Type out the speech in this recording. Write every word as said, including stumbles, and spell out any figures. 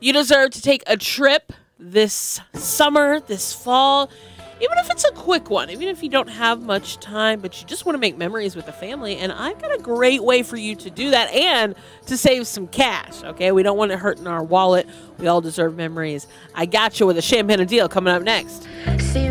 You deserve to take a trip this summer, this fall, even if it's a quick one, even if you don't have much time, but you just want to make memories with the family. And I've got a great way for you to do that and to save some cash, okay? We don't want it hurting our wallet. We all deserve memories. I got you with a champagne deal coming up next. See